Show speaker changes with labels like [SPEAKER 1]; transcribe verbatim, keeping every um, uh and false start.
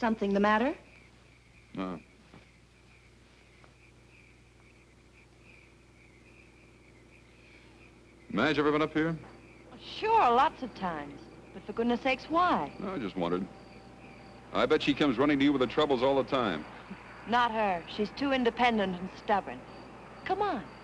[SPEAKER 1] something the matter?
[SPEAKER 2] No. Madge ever been up here?
[SPEAKER 3] Sure, lots of times. But for goodness sakes, why?
[SPEAKER 2] No, I just wondered. I bet she comes running to you with the troubles all the time.
[SPEAKER 3] Not her. She's too independent and stubborn. Come on.